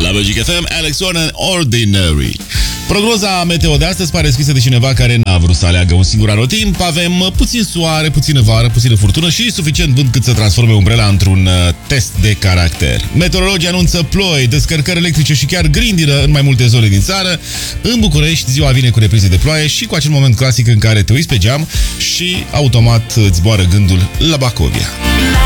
la Magic FM, Alex Warren, Ordinary. Prognoza meteo de astăzi pare scrisă de cineva care n-a vrut să aleagă un singur anotimp. Avem puțin soare, puțină vară, puțină furtună și suficient vânt cât să transforme umbrela într-un test de caracter. Meteorologii anunță ploi, descărcări electrice și chiar grindină în mai multe zone din țară. În București, ziua vine cu reprize de ploaie și cu acel moment clasic în care te uiți pe geam și automat îți zboară gândul la Bacovia.